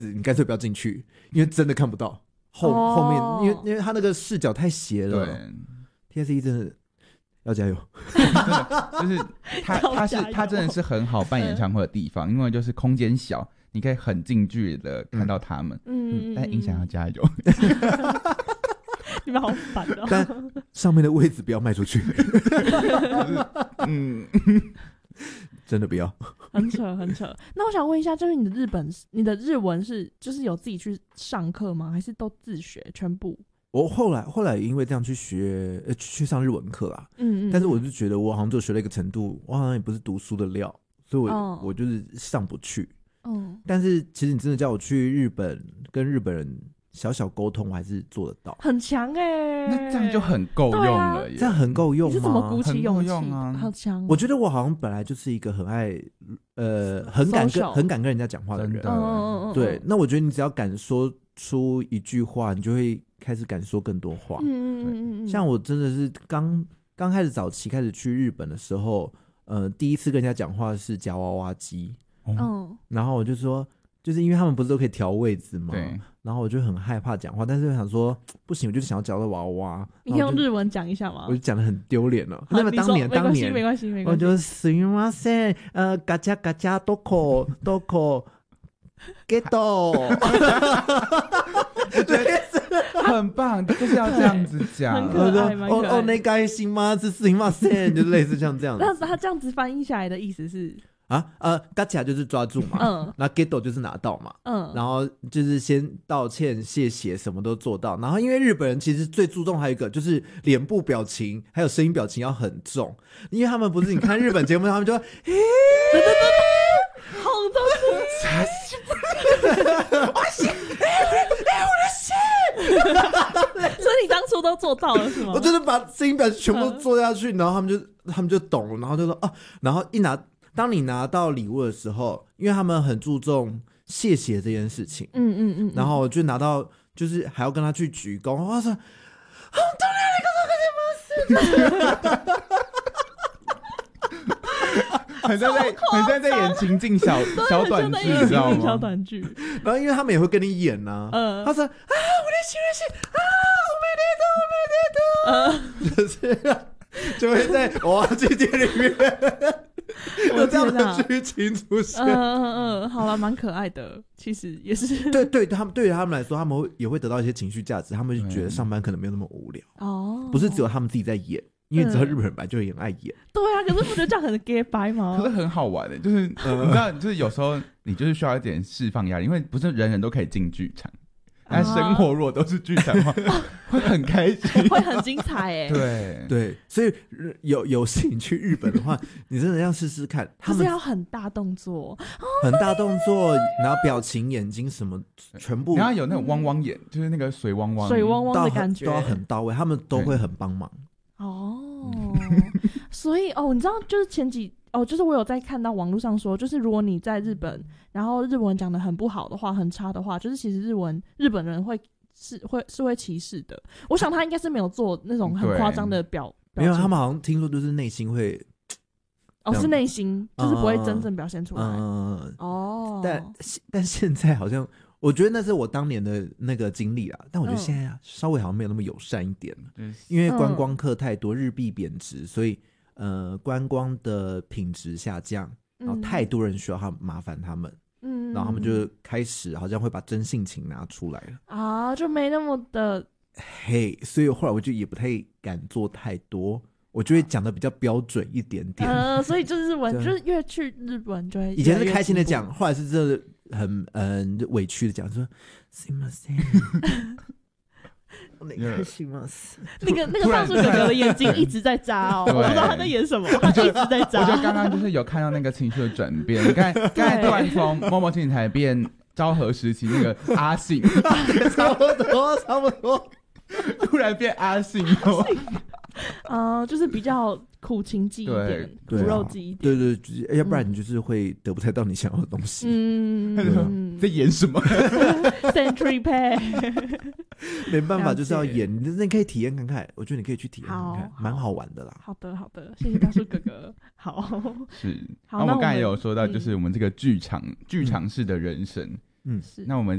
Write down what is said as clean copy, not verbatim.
你干脆不要进去，因为真的看不到后面，因为他那个视角太斜了。对 ，TSE 真的要加油。 就是他真的是很好办演唱会的地方，因为就是空间小，你可以很近距离的看到他们。但音响要加油。 你们好烦哦。 但上面的位置不要卖出去。真的不要。 很扯很扯。那我想问一下，就是你的日文是就是有自己去上课吗？还是都自学全部？ 我后来因为这样去学去上日文课啦。但是我就觉得我好像就学了一个程度，我好像也不是读书的料，所以我就是上不去。但是其实你真的叫我去日本跟日本人小小沟通，我还是做得到。 很强那这样就很够用了耶。 这样很够用吗？ 你是怎么鼓起勇气？ 好强。 我觉得我好像本来就是一个很爱很敢跟人家讲话的人。对，那我觉得你只要敢说出一句话，你就会开始敢说更多话。像我真的是刚开始早期开始去日本的时候，第一次跟人家讲话是夹娃娃机。然后我就说，就是因为他们不是都可以调位置吗？对。然后我就很害怕讲话，但是我想说不行，我就想要夹到娃娃。 你用日文讲一下吗？ 我就讲得很丢脸了。那么当年没关系， 我就すみません、ガチャガチャどこゲット。 我觉得很棒，就是要这样子讲。 很可爱，蛮可爱。 お願いします、すみません，就类似像这样子。 那他这样子翻译下来的意思是？ ガチャ就是抓住嘛，那 get 就是拿到嘛，然后就是先道歉、谢谢，什么都做到。然后因为日本人其实最注重还有一个就是脸部表情还有声音表情要很重，因为他们不是你看日本节目，他们就对， 好痛，我心，我的心。所以你当初都做到了是吗？ 我就是把声音表情全部做下去，然后他们就懂了，然后就说然后当你拿到礼物的时候，因为他们很注重谢谢这件事情，然后我就拿到，就是还要跟他去鞠躬，我说， 很像在演情境小短剧，你知道吗？ 小短剧。 然后因为他们也会跟你演呐，他说我的心就是就会在娃娃机店里面。有这样的剧情出现。 好了，蛮可爱的，其实也是。 对于他们来说，他们也会得到一些情绪价值，他们就觉得上班可能没有那么无聊。不是只有他们自己在演，因为只有日本人本来就很爱演。 对啊，可是不觉得这样很 gay 白吗？ 可是很好玩的，就是你知道，就是有时候你就是需要一点释放压力，因为不是人人都可以进剧场。但生活如果都是剧场的话，会很开心， 会很精彩哎。 对，所以有兴趣日本的话，你真的要试试看。他们就是要很大动作， 然后表情、眼睛什么全部， 然后有那种汪汪眼，就是那个水汪汪的感觉， 都要很到位，他们都会很帮忙。 所以你知道，就是就是我有在看到网络上说，就是如果你在日本，然后日文讲得很不好的话，很差的话，就是其实日本人会歧视的。我想他应该是没有做那种很夸张的表情， 没有，他们好像听说就是内心会是内心，就是不会真正表现出来。 但现在好像，我觉得那是我当年的那个经历啦。但我觉得现在稍微好像没有那么友善一点了，因为观光客太多，日币贬值，所以观光的品质下降，然后太多人需要麻烦他们，然后他们就开始好像会把真性情拿出来了就没那么的所以后来我就也不太敢做太多，我就会讲的比较标准一点点。 所以就是日文，就是越去日本就会以前是开心的讲，后来是真的很委屈的讲，说すみません。那个大叔哥哥的眼睛一直在眨我不知道他在演什么，他一直在眨。 我觉得刚刚就是有看到那个情绪的转变，你看刚才突然从默默情台变昭和时期那个阿信， 差不多， 突然变阿信就是比较苦情记一点，苦肉计一点。 对，要不然你就是会得不太到你想要的东西。 在演什么 ？Century Pay 没办法，就是要演。你可以体验看看，我觉得你可以去体验看看，蛮好玩的啦。 好的，谢谢大叔哥哥。好， 是。那我刚才也有说到，就是我们这个剧场式的人生， 那我们